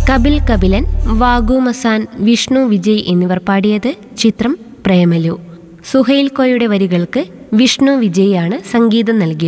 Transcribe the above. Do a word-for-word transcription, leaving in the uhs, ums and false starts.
കപിൽ കപിലൻ, വാഗു മസാൻ, വിഷ്ണു വിജയ് എന്നിവർ പാടിയത്. ചിത്രം പ്രേമലു. സുഹൈൽ കോയുടെ വരികൾക്ക് വിഷ്ണു വിജയ് ആണ് സംഗീതം നൽകിയത്.